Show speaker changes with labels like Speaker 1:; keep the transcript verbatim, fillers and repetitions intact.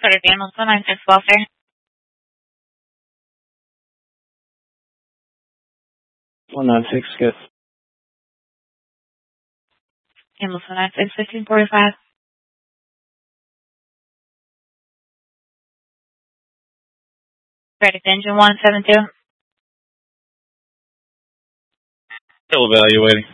Speaker 1: Sorry, Daniel, one nine six welfare.
Speaker 2: one nine six, good.
Speaker 1: Daniel, one nine six, fifteen forty-five. Verdict engine one seven two.
Speaker 2: Still evaluating.